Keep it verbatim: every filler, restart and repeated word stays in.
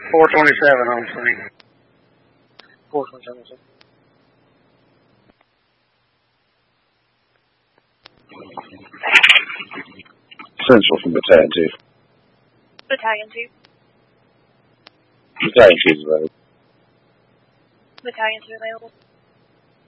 four twenty-seven on scene. four twenty-seven. Central from Battalion two. Battalion two. Battalion two is available. Battalion two available.